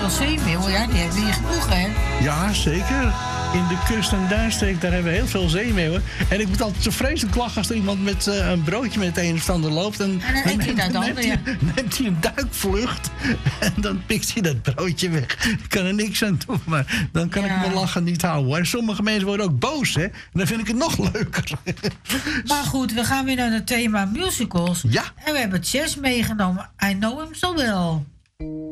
zeemeeuwen, ja, die hebben we hier genoeg, hè? Ja, zeker. In de kust- en duinstreek, daar hebben we heel veel zeemeeuwen. En ik moet altijd zo vreselijk lachen als er iemand met een broodje met het een of ander loopt. En dan eet hij dat dan weer. Neemt hij een duikvlucht en dan pikt hij dat broodje weg. Ik kan er niks aan doen, maar dan kan ik mijn lachen niet houden. En sommige mensen worden ook boos, hè. En dan vind ik het nog leuker. Maar goed, we gaan weer naar het thema musicals. Ja. En we hebben Chess meegenomen. I Know Him So Well.